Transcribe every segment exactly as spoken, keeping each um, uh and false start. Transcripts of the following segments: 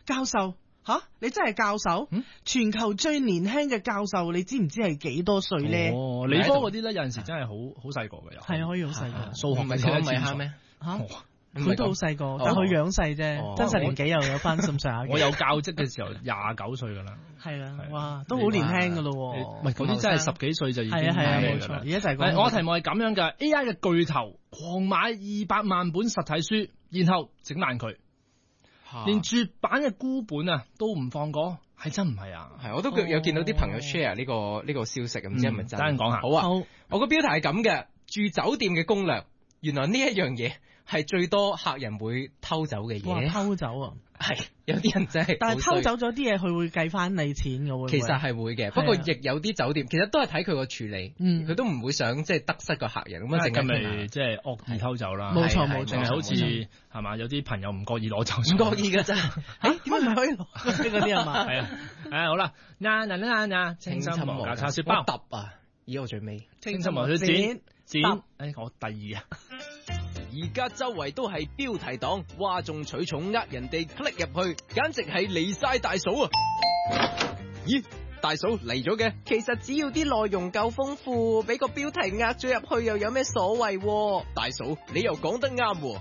教授。吓、啊！你真係教授？嗯、全球最年輕嘅教授，你知唔知係幾多歲咧？ 哦，理科嗰啲咧有陣時真係好好細個嘅，又係啊，可以好細個。 數學唔係講米哈咩？ 吓，佢都好細個，但佢樣細啫， 哦、 真實年紀又有翻咁上下。 我有教職嘅時候廿九歲噶啦。 係啊，哇，都好年輕噶咯。 唔係嗰啲真係十幾歲就已經係啊係啊，冇錯。而家就係講我題目係咁樣嘅 A I 嘅巨頭狂買二百萬本實體書，然後整爛佢。連絕版嘅孤本啊都唔放過，係真唔係啊？ 係，我都有見到啲朋友 share 呢個呢個消息，唔知係咪真？ 等陣講下。 好啊，好，我個標題係咁嘅，住酒店嘅攻略。原來呢一樣嘢係最多客人會偷走嘅嘢。 哇，偷走啊！ 係有啲人真係， 但係偷走咗啲嘢，佢會計翻你錢嘅喎。 其實係會嘅，不過亦有啲酒店其實都係睇佢個處理，嗯，佢都唔會想即係得失個客人咁樣，淨係咪即係惡意偷走啦？ 冇錯冇錯， 淨係好似係嘛？有啲朋友唔覺意攞走， 唔覺意嘅真係，誒點解唔可以攞嗰啲係嘛？ 係啊，誒好啦，嗱嗱嗱嗱，清心毛架叉燒包揼啊！咦我最尾清心毛去剪剪，誒我第二啊。 而家周圍都係標題黨，嘩眾取寵，呃人哋 click 入去，簡直係離晒大嫂啊！咦，大嫂嚟咗嘅？ 其實只要啲內容夠豐富，俾個標題呃咗入去又有咩所謂？ 大嫂，你又講得啱喎。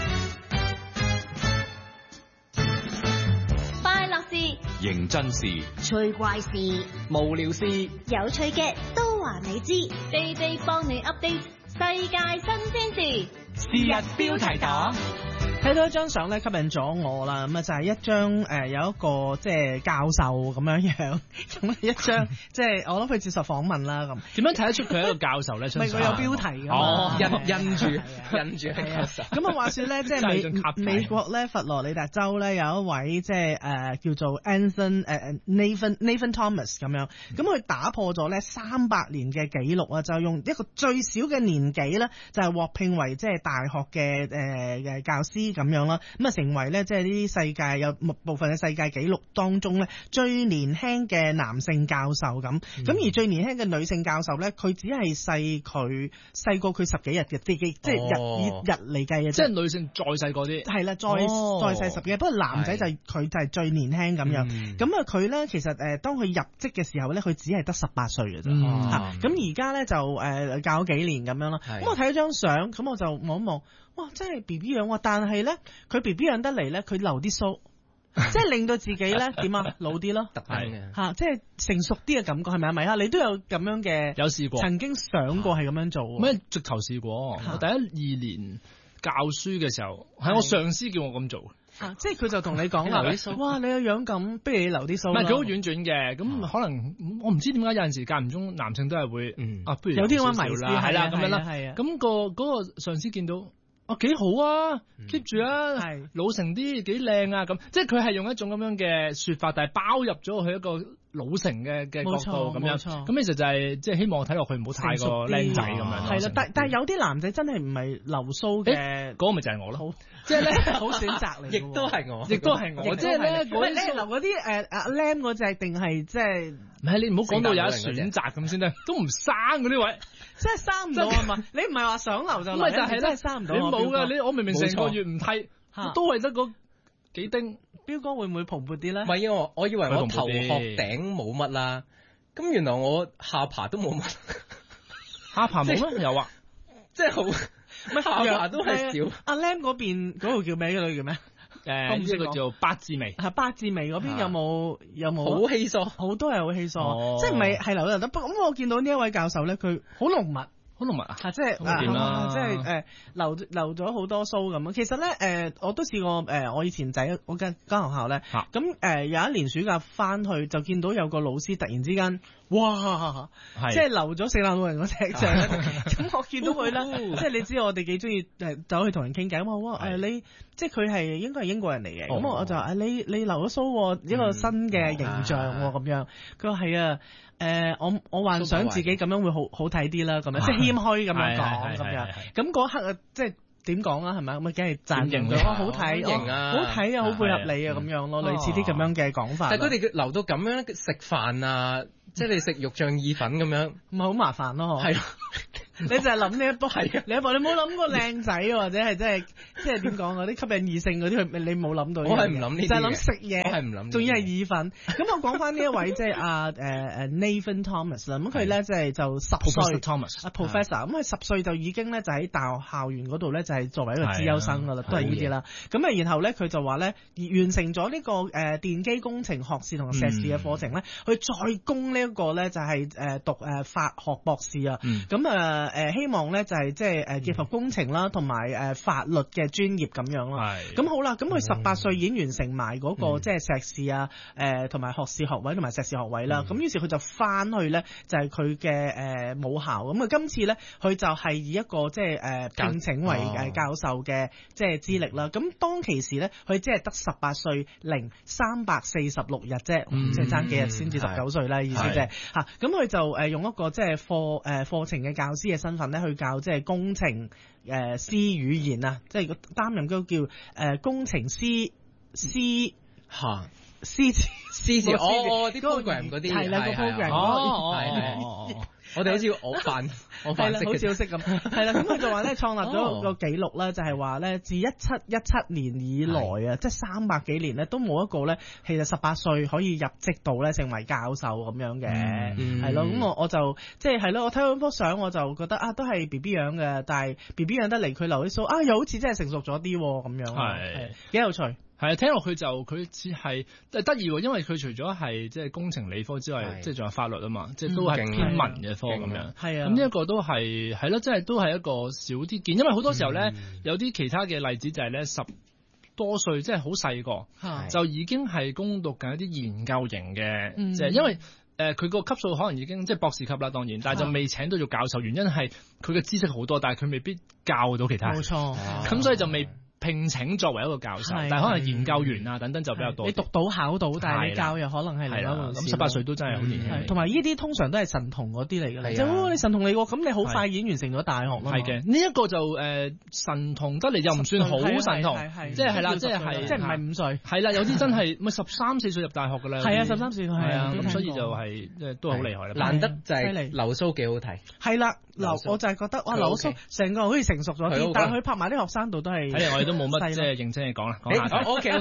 快樂事、 認真事、 趣怪事、 無聊事、 有趣嘅都話你知，地地幫你 update 世界新鮮事。 是日標題黨睇到一張相咧，吸引咗我啦。咁啊就係一張誒、呃、有一個即係教授咁樣樣，咁一張即係我諗佢接受訪問啦。咁點樣睇得出佢係一個教授咧？ 唔係佢有標題㗎嘛？ 哦，印印住印住係教授。 咁啊話説咧，即係美美國咧佛羅里達州咧有一位即係誒、呃、叫做 Anthony 誒、呃、Nathan Nathan Thomas 咁樣，咁佢打破咗咧三百年嘅紀錄啊！就用一個最少嘅年紀咧，就係獲聘為即係大學嘅誒嘅教師咁樣啦，咁啊成為咧即係呢啲世界有部分嘅世界紀錄當中咧最年輕嘅男性教授咁，咁、嗯、而最年輕嘅女性教授咧，佢只係細佢細過佢十幾日嘅啲幾，即係日、哦、日日嚟計嘅， 即係女性再細個啲， 係啦，再、 哦、 再細十幾日，不過男仔就佢就係最年輕咁樣，咁啊佢咧其實誒當佢入職嘅時候咧，佢只係得十八歲嘅啫，嚇，咁而家咧就誒、呃、教咗幾年咁樣啦，咁我睇咗張相，咁我就望一望。哇！真係 B B 樣喎，但係咧佢 B B 樣得嚟咧，佢留啲鬚，即係令到自己咧點啊老啲咯，係嚇，即係成熟啲嘅感覺係咪啊？咪啊！你都有咁樣嘅， 有試過， 曾經想過係咁樣做， 咩直頭試過？我第一二年教書嘅時候，係我上司叫我咁做。 啊！即係佢就同你講啦，哇！你個樣咁，不如你留啲鬚。唔係佢好婉轉嘅，咁、啊、可能我唔知點解有陣時間唔中男性都係會，嗯啊，不如有啲咁嘅迷思係啦咁樣啦。 係啊， 咁、那個嗰、那個上司見到，哦幾好啊 ，keep 住啊，係老成啲幾靚啊咁，即係佢係用一種咁樣嘅說法，但係包入咗去一個老成嘅嘅角度咁樣。咁其實就係即係希望睇落去唔好太過靚仔咁樣。 係啦，但但係有啲男仔真係唔係留鬚嘅，嗰、 那個咪就係我咯。 即係咧，好選擇嚟， 亦都係我， 亦都係我。即係咧， 嗰啲留嗰啲誒阿 Lam 嗰隻，定係即係唔係？你唔好講到有一選擇咁先得，都唔生嗰啲位， 即係生唔到啊嘛！你唔係話想留就留， 咪就係真係生唔到。 你冇噶，你我明明成個月唔剃，都係得嗰幾丁。 彪哥會唔會蓬勃啲咧？ 唔係我，我以為我頭殼頂冇乜啦，咁原來我下巴都冇乜， 下巴冇咩？有啊， 即係好。咩下巴都係少。阿 Lam 嗰邊嗰度叫咩？嗰度叫咩？ 誒，呢個叫八字眉。 係八字眉嗰邊有冇有冇？ 好稀疏， 好多係好稀疏，即係唔係係留得得。不過咁我見到呢一位教授咧，佢好濃密。 好濃密啊！ 即係啊，即係誒留留咗好多鬚咁。其實咧誒、呃，我都試過誒、呃，我以前仔我間間學校咧，咁、啊、誒、呃、有一年暑假翻去就見到有個老師突然之間，哇！即係留咗四眼老人嗰隻隻，咁我見到佢咧，即係你知我哋幾中意誒走去同人傾偈，咁我話誒你，即係佢係應該係英國人嚟嘅，咁、哦、我就誒你你留咗鬚一個新嘅形象咁樣，佢話係啊。誒、呃，我我幻想自己咁樣會好好睇啲啦，咁樣即係謙虛咁樣講咁樣，咁嗰刻啊，即係點講啊，係咪咁啊，梗係讚揚佢，好睇，型啊，好睇啊，好配合你啊，咁樣咯，類似啲咁樣嘅講法。 但係佢哋留到咁樣食飯啊，即係你食肉醬意粉咁樣， 咪好麻煩咯， 係咯。 你就係諗呢一波係，你一步你冇諗過靚仔或者係即係即係點講嗰啲吸引異性嗰啲，你冇諗到。 我係唔諗呢啲， 就係諗食嘢， 我係唔諗， 仲要係意粉。咁我講翻呢一位即係阿誒誒 Nathan Thomas 啦，咁佢咧即係就十歲 Thomas 啊 Professor，咁佢十歲就已經咧就喺大學校園嗰度咧就係作為一個資優生噶啦，都係呢啲啦。咁啊然後咧佢就話咧完成咗呢個誒電機工程學士同碩士嘅課程咧，佢再攻呢一個咧就係誒讀誒法學博士啊。咁啊誒希望咧就係即係誒結合工程啦，同埋誒法律嘅專業咁樣咯。咁好啦，咁佢十八歲已經完成埋嗰個即係碩士啊，誒同埋學士學位同埋碩士學位啦。咁於是佢就翻去咧就係佢嘅誒母校。咁啊今次咧佢就係以一個即係誒聘請為誒教授嘅即係資歷啦。咁當其時咧佢即係得十八歲零三百四十六日啫，即係爭幾日先至十九歲啦，意思即係嚇。咁佢就誒用一個即係課誒課程嘅教師嘅身份咧去教即係工程誒師語言啊，即係擔任嗰個叫誒工程師師嚇師師字哦啲 program 嗰啲係啦個 program 哦哦我哋好似我扮我扮識好似好識咁，係啦。咁佢就話咧創立咗個紀錄啦，就係話咧自一七一七年以來啊，即係三百幾年咧都冇一個咧其實十八歲可以入職到咧成為教授咁樣嘅，係咯。咁我我就即係係咯，我睇到幅相我就覺得啊，都係 B B 樣嘅，但係 B B 樣得嚟佢留啲鬚啊，又好似真係成熟咗啲咁樣，係幾有趣。 係啊，聽落去就佢只係得意喎，因為佢除咗係即係工程理科之外，即係仲有法律啊嘛，即係都係偏文嘅科咁樣。係啊，咁呢一個都係係咯，即係都係一個少啲見，因為好多時候咧，有啲其他嘅例子就係咧十多歲即係好細個，就已經係攻讀緊一啲研究型嘅，即係因為誒佢個級數可能已經即係博士級啦，當然，但係就未請到做教授，原因係佢嘅知識好多，但係佢未必教到其他人。冇錯，咁所以就未聘請作為一個教授，但係可能研究員啊等等就比較多。你讀到考到，但係你教又可能係另一回事。 咁十八歲都真係好年輕。 同埋呢啲通常都係神童嗰啲嚟㗎啦，即係你神童嚟喎，咁你好快已經完成咗大學啦。 係嘅，呢一個就誒神童得嚟又唔算好神童，即係係啦，即係係即係唔係五歲。 係啦，有啲真係咪十三四歲入大學㗎啦。 係啊，十三四歲係啊， 咁所以就係即係都好厲害啦。 難得就係流蘇幾好睇。係啦，流我就係覺得哇，流蘇成個好似成熟咗啲，但係佢拍埋啲學生度都係。 睇嚟我哋都冇乜即係認真嘢講啦，講下。 O K O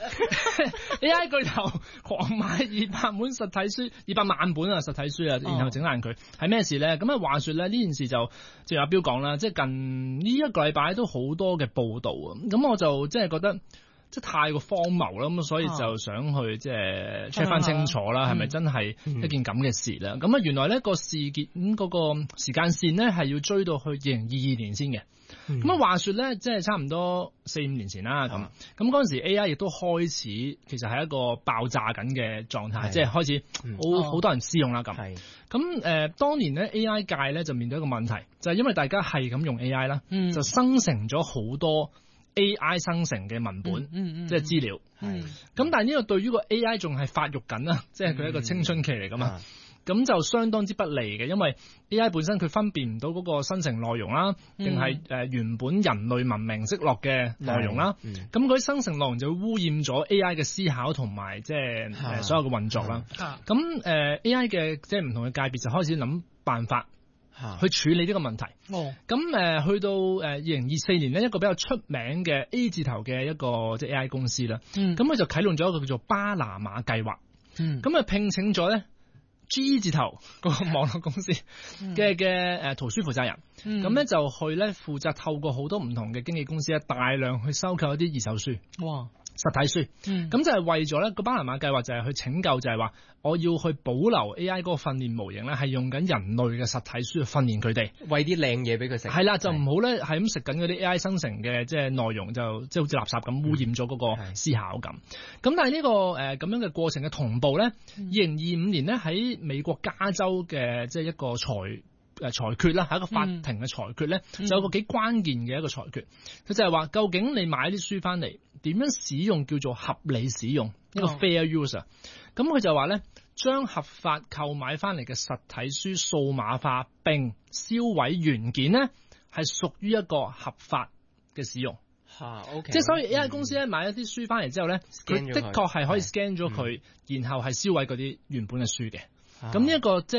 K，A I 巨頭狂買二百本實體書，二百萬本啊實體書啊，然後整爛佢，係咩事咧？咁啊話說咧呢件事就即係阿彪講啦，即係近呢一個禮拜都好多嘅報道啊，咁我就即係覺得即係太過荒謬啦，咁所以就想去即係 check 翻清楚啦，係咪真係一件咁嘅事啦？咁啊原來呢個事件嗰個時間線咧係要追到去二零二二年先嘅。咁啊、嗯，話說咧，即係差唔多四五年前啦，咁咁嗰陣時 A I 亦都開始，其實係一個爆炸緊嘅狀態，的即係開始好好、嗯、多人試用啦，咁咁誒，當年咧 A I 界咧就面對一個問題，就係、是、因為大家係咁用 A I 啦、嗯，就生成咗好多 A I 生成嘅文本，嗯嗯嗯、即係資料，咁的但係呢個對於個 A I 仲係發育緊啦，即係佢一個青春期嚟噶嘛。嗯咁就相當之不利嘅，因為 A I 本身佢分辨唔到嗰個生成內容啦，定係誒原本人類文明積落嘅內容啦。咁嗰啲生成內容就會污染咗 A I 嘅思考同埋即係誒所有嘅運作啦。咁誒 A I 嘅即係唔同嘅界別就開始諗辦法去處理呢個問題。咁誒去到誒二零二四年呢，一個比較出名嘅 A 字頭嘅一個即係 A I 公司啦。咁佢就啟動咗一個叫做巴拿馬計劃。咁啊聘請咗咧G 字頭個網絡公司嘅嘅誒圖書負責人，咁咧、嗯、就去咧負責透過好多唔同嘅經紀公司咧，大量去收購一啲二手書，哇，實體書，咁、嗯、就係為咗咧個巴拿馬計劃就係去拯救，就係話我要去保留 A I 嗰個訓練模型咧，係用緊人類嘅實體書去訓練佢哋， 餵啲靚嘢俾佢食， 係啦，就唔好咧係咁食緊嗰啲 A I 生成嘅即係內容，就即係好似垃圾咁污染咗嗰個思考咁。咁、嗯、但係呢、這個誒咁、呃、樣嘅過程嘅同步咧，二零二五年咧喺美國加州嘅即係一個裁誒裁決啦，係一個法庭嘅裁決咧，嗯、就有個幾關鍵嘅一個裁決，佢、嗯、就係話究竟你買啲書翻嚟點樣使用叫做合理使用，一個 fair use。咁佢就話咧，將合法購買翻嚟嘅實體書數碼化並銷毀原件咧，係屬於一個合法嘅使用。 嚇、啊、OK。即係所以 A I 公司咧買一啲書翻嚟之後咧，佢、嗯、的確係可以 scan 咗佢，嗯、然後係銷毀嗰啲原本嘅書嘅。咁呢一個即係被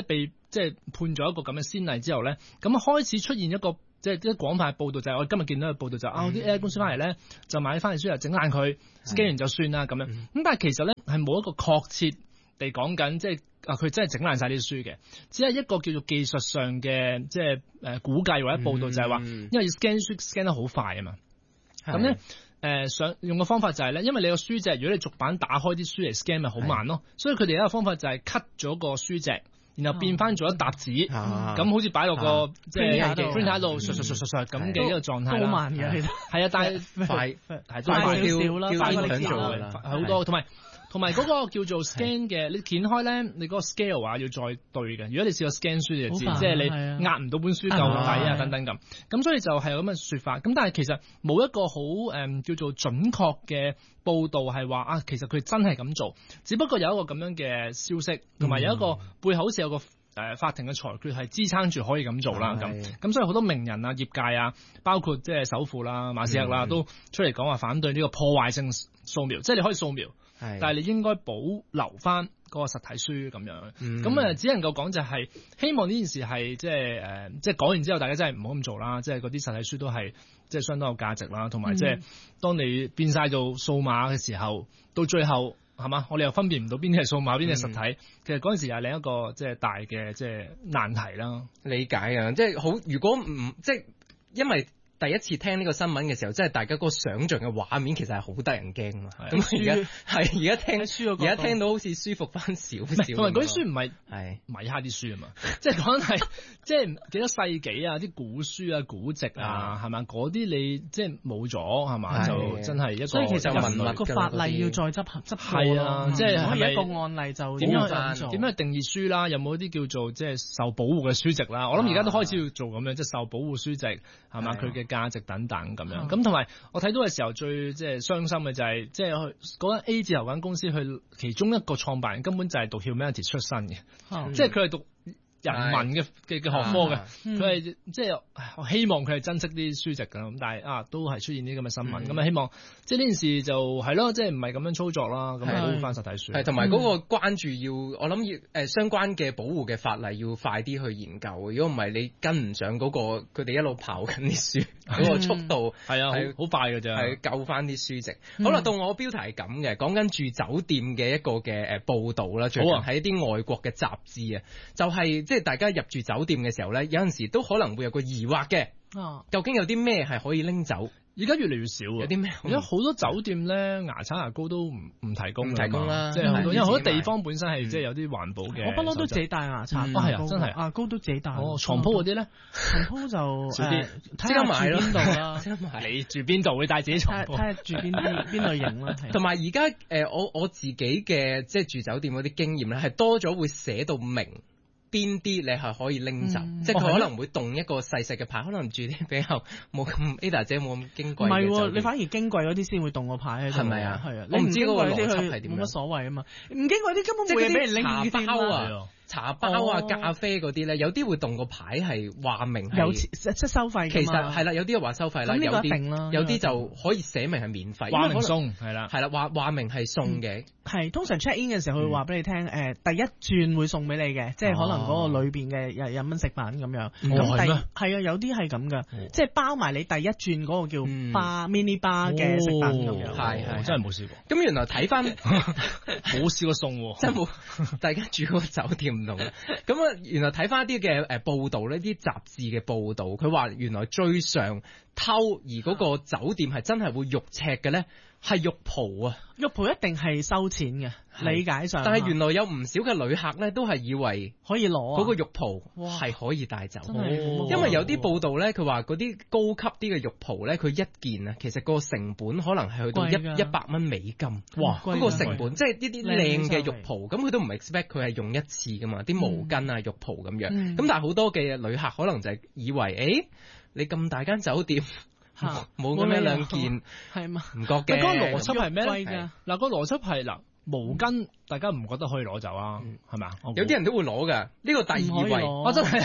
即係判咗一個咁嘅先例之後咧，咁開始出現一個即係啲廣泛嘅報道，就係、是、我今日見到嘅報道就係、啊啲 A I 公司翻嚟咧就買翻嚟書又整爛佢 scan 完就算啦咁樣。咁、嗯、但係其實咧係冇一個確切地講緊，即係啊佢真係整爛晒啲書嘅，只係一個叫做技術上嘅即係誒估計或者報道就係話，嗯、因為 scan 書 scan 得好快啊嘛，咁咧。誒想、呃、用嘅方法就係、是、咧，因為你個書脊，如果你逐版打開啲書嚟 scan 咪好慢咯，是所以佢哋有一個方法就係 cut 咗個書脊，然後變翻咗一沓紙，咁、啊、好似擺落個、啊、即係 printer 度，唰唰唰唰唰咁嘅一個狀態啦。好慢嘅，其實係啊，但係快係快少少啦，快過你做嘅，好多同埋。同埋嗰個叫做 scan 嘅，你掀開咧，你嗰個 scale 啊要再對嘅。如果你試過 scan 書你就知，即係你壓唔到本書夠底啊等等咁。咁所以就係有咁嘅説法。咁但係其實冇一個好誒、嗯、叫做準確嘅報導係話啊，其實佢真係咁做。只不過有一個咁樣嘅消息，同埋有一個背後好似有個誒、呃、法庭嘅裁決係支撐住可以咁做啦。咁咁所以好多名人啊、業界啊，包括即係首富啦、馬斯克啦，都出嚟講話反對呢個破壞性掃描，即係你可以掃描。但係你應該保留翻嗰個實體書咁樣，咁啊、嗯、只能夠講就係希望呢件事係即係誒，即係講完之後大家真係唔好咁做啦，即係嗰啲實體書都係即係相當有價值啦，同埋即係當你變晒做數碼嘅時候，到最後係嘛，我哋又分辨唔到邊啲係數碼，邊啲係實體，嗯、其實嗰陣時又係另一個即係大嘅即係難題啦。理解啊，即係好，如果唔即係因為。第一次聽呢個新聞嘅時候，即係大家嗰個想像嘅畫面其實係好得人驚嘛。咁而家係而家聽書，而家聽到好似舒服翻少少。同埋嗰啲書唔係係米哈啲書啊嘛，即係講係即係幾多世紀啊，啲古書啊、古籍啊，係嘛？嗰啲你即係冇咗係嘛？就真係一個。所以其實文物個法例要再執行執行。係啊，即係係咪一個案例就點樣點樣定義書啦？有冇一啲叫做即係受保護嘅書籍啦？我諗而家都開始要做咁樣，即係受保護書籍係嘛？佢嘅價值等等咁樣，咁同埋我睇到嘅時候最即係傷心嘅就係、是，即係嗰間 A 字頭間公司，佢其中一個創辦人根本就係讀 humanities 出身嘅，嗯、即係佢係讀人文嘅嘅嘅學科嘅，佢係、嗯、即係我希望佢係珍惜啲書籍㗎，咁但係啊都係出現啲咁嘅新聞，咁啊、嗯、希望即係呢件事就係咯，即係唔係咁樣操作啦，咁啊保護翻實體書，係同埋嗰個關注要，我諗要誒、呃、相關嘅保護嘅法例要快啲去研究，如果唔係你跟唔上嗰、嗰個佢哋一路跑緊啲書嗰個速度，係啊好快㗎咋，係救翻啲書籍。嗯、好啦，到我標題係咁嘅，講緊住酒店嘅一個嘅誒報導啦，最近喺一啲外國嘅雜誌啊，就係、是。即係大家入住酒店嘅時候咧，有陣時都可能會有個疑惑嘅，啊、究竟有啲咩係可以拎走？而家越嚟越少啊！有啲咩？而家好多酒店咧，牙刷牙膏都唔唔提供，唔提供啦。即係好多，因為好多地方本身係即係有啲環保嘅。我不嬲都自己帶牙刷，係啊，真係牙膏都自己帶。哦，床鋪嗰啲咧，床鋪就少啲，即刻買咯。邊度啦？即刻買。你住邊度會帶自己床鋪？睇下住邊啲邊類型啦。同埋而家誒，我我自己嘅即係住酒店嗰啲經驗咧，係多咗會寫到明。邊啲你係可以拎走，嗯、即係佢可能會動一個細細嘅牌，可能住啲比較冇咁 Ada 姐冇咁矜貴嘅酒店。唔係喎，你反而矜貴嗰啲先會動個牌喺度。係咪啊？係啊，我唔知嗰個邏輯係點樣。冇乜所謂啊嘛，唔矜貴啲根本冇嘢俾人拎。茶包啊！茶包啊、咖啡嗰啲咧，有啲會動個牌係話明係有即收費。其實係啦，有啲話收費啦，有啲有啲就可以寫明係免費，話明送係啦，係啦，話話明係送嘅。係通常 check in 嘅時候，佢會話俾你聽，誒第一轉會送俾你嘅，即係可能嗰個裏邊嘅廿廿蚊食品咁樣。咁第係啊，有啲係咁噶，即係包埋你第一轉嗰個叫 bar mini bar 嘅食品咁樣。係係真係冇試過。咁原來睇翻冇試過送，真係冇。大家住嗰個酒店。唔同咁啊！原來睇翻一啲嘅誒報道呢啲雜誌嘅報道，佢話原來最常偷而嗰個酒店係真係會肉赤嘅咧，係浴袍啊！浴袍一定係收錢嘅，理解上。但係原來有唔少嘅旅客咧，都係以為可以攞嗰個浴袍係可以帶走，因為有啲報道咧，佢話嗰啲高級啲嘅浴袍咧，佢一件啊，其實個成本可能係去到一一百蚊美金。哇！嗰個成本即係呢啲靚嘅浴袍，咁佢都唔 expect 佢係用一次噶嘛，啲毛巾啊、浴袍咁樣。咁但係好多嘅旅客可能就係以為，誒，你咁大間酒店。冇咁樣兩件係嘛？唔覺嘅。但嗰個邏輯係咩咧？嗱，個邏輯係嗱，毛巾大家唔覺得可以攞走啊？係咪啊？有啲人都會攞㗎。呢個第二位，我真係啊！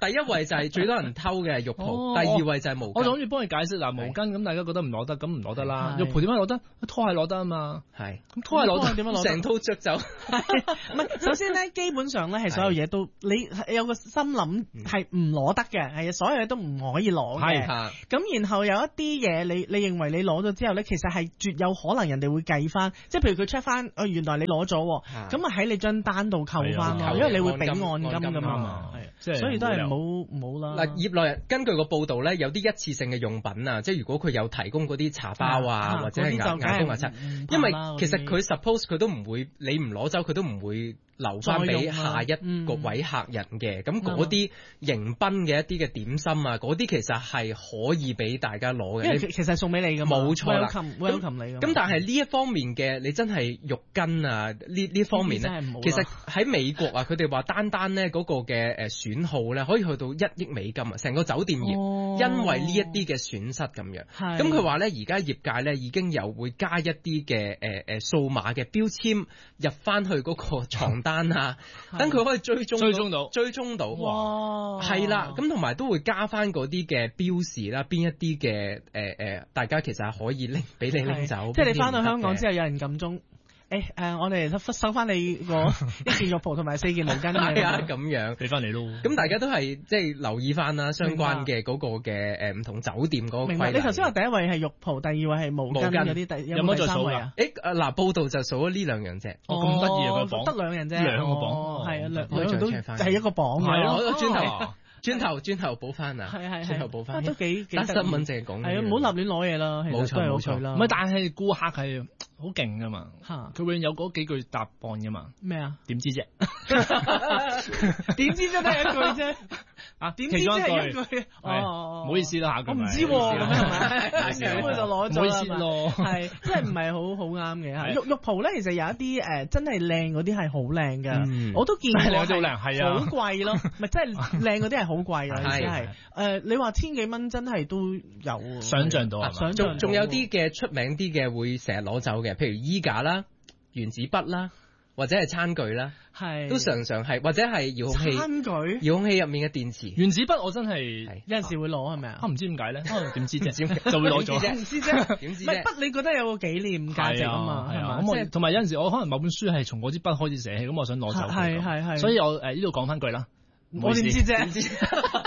第一位就係最多人偷嘅係浴袍， 哦、 第二位就係毛巾。 我諗住幫你解釋嗱，毛巾咁大家覺得唔攞得，咁唔攞得啦。浴袍點解攞得？拖鞋攞得啊嘛。 係。 咁拖鞋攞得點樣攞？ 成套着走。 唔係，首先咧，基本上咧係所有嘢都你有個心諗係唔攞得嘅，係所有嘢都唔可以攞嘅。咁然後有一啲嘢你你認為你攞咗之後咧，其實係絕有可能人哋會計翻，即係譬如佢 check 翻，哦原來你攞咗，咁啊喺你張單度扣翻咯，因為你會俾按金噶嘛。係，所以都係冇冇啦。 嗱，業內人根據個報道咧，有啲一次性嘅用品啊，即係如果佢有提供嗰啲茶包啊，或者係牙牙膏牙刷，因為其實佢 suppose 佢都唔會，你唔攞走佢都唔會留翻俾下一個位客人嘅。咁嗰啲迎賓嘅一啲嘅點心啊，嗰啲其實係可以俾大家攞嘅。因為其實係送俾你㗎嘛。 冇錯啦。 welcome 你。 咁但係呢一方面嘅，你真係浴巾啊呢呢方面咧，其實喺美國啊，佢哋話單單咧嗰個嘅誒損耗咧，可以去到一億美金啊！成個酒店業、哦、因為呢一啲嘅損失咁樣。咁佢話咧，而家業界咧已經有會加一啲嘅誒誒數碼嘅標籤入翻去嗰個床單啊，等佢可以追蹤追蹤到追蹤到。 哇！ 係啦，咁同埋都會加翻嗰啲嘅標示啦，邊一啲嘅誒誒，大家其實係可以拎俾你拎走。 即係你翻到香港之後有人撳鐘。誒誒、欸，我哋收翻你個一件浴袍同埋四件毛巾係啊，咁樣俾翻你咯。 咁大家都係即係留意翻啦，相關嘅嗰個嘅誒唔同酒店嗰個規例。 明白。你頭先話第一位係浴袍，第二位係毛巾嗰啲，第有冇第三位啊？ 誒嗱，報道就數咗呢兩樣啫。 哦，咁得意啊個榜， 得兩樣啫， 兩個榜， 係啊，兩兩樣都係一個榜。 係咯，轉頭。轉頭轉頭補翻啊！ 係係係， 轉頭補翻都幾幾。 新聞淨係講係啊，唔好立亂攞嘢啦， 冇錯冇錯啦。 唔係，但係顧客係好勁噶嘛，佢永遠有嗰幾句答案噶嘛。咩啊？點知啫？ 點知啫？得一句啫。啊？點知啫？係一句。 哦，唔好意思啦嚇， 我唔知喎，咁係咪？咁佢就攞咗啦。 唔好意思咯。 係，即係唔係好好啱嘅。浴浴袍咧，其實有一啲誒真係靚嗰啲係好靚㗎，我都見過係好靚，係啊，好貴咯，咪真係靚嗰啲係好貴嘅，意思係誒你話千幾蚊真係都有。 想像到啊， 想像仲有啲嘅出名啲嘅會成日攞走嘅，譬如衣架啦、原子筆啦，或者係餐具啦，係都常常係或者係遙控器。餐具遙控器入面嘅電池。 原子筆我真係有陣時會攞係咪啊？ 我唔知點解咧，點知啫？就會攞咗。 唔知啫，點知啫？筆你覺得有個紀念價值啊嘛，係嘛？ 咁我同埋有陣時我可能某本書係從嗰支筆開始寫起，咁我想攞走。 係係係。 所以我誒呢度講翻句啦。 我點知啫？